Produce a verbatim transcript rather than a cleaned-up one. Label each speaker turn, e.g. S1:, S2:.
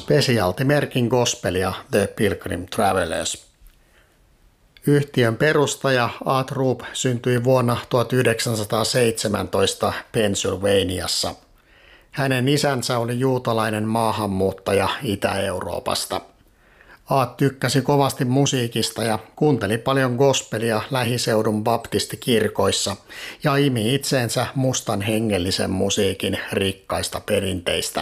S1: Specialty-merkin gospelia The Pilgrim Travelers. Yhtiön perustaja Art Rupe syntyi vuonna tuhatyhdeksänsataaseitsemäntoista Pennsylvaniassa. Hänen isänsä oli juutalainen maahanmuuttaja Itä-Euroopasta. Art tykkäsi kovasti musiikista ja kuunteli paljon gospelia lähiseudun baptistikirkoissa ja imi itseensä mustan hengellisen musiikin rikkaista perinteistä.